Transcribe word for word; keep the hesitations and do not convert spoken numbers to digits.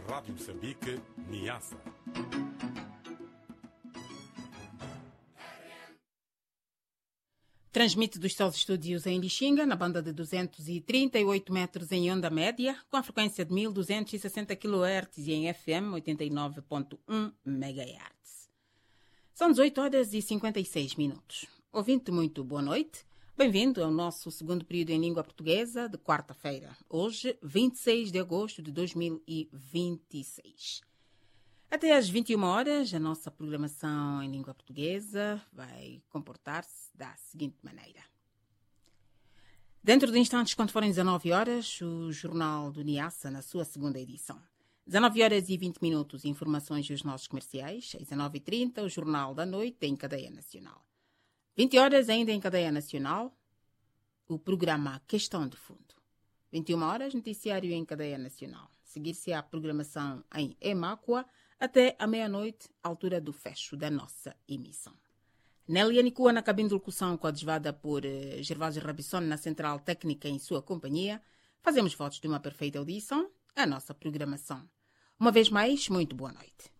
Rádio Moçambique, Niassa. Transmite dos seus estúdios em Lixinga, na banda de duzentos e trinta e oito metros em onda média, com a frequência de mil duzentos e sessenta quilohertz e em F M oitenta e nove ponto um megahertz. São dezoito horas e cinquenta e seis minutos. Ouvinte, muito boa noite. Bem-vindo ao nosso segundo período em língua portuguesa de quarta-feira, hoje, vinte e seis de agosto de dois mil e vinte e seis. Até às vinte e uma horas, a nossa programação em língua portuguesa vai comportar-se da seguinte maneira. Dentro de instantes, quando forem dezenove horas, o Jornal do Niassa, na sua segunda edição. dezenove horas e vinte minutos, informações dos nossos comerciais. Às dezenove e trinta, o Jornal da Noite em cadeia nacional. vinte horas, ainda em cadeia nacional, o programa Questão de Fundo. vinte e uma horas, noticiário em cadeia nacional. Seguir-se a programação em Emáqua até a meia-noite, altura do fecho da nossa emissão. Nélia Nicua na cabine de locução, coadjuvada por eh, Gervásio Rabisson na central técnica em sua companhia. Fazemos votos de uma perfeita audição à nossa programação. Uma vez mais, muito boa noite.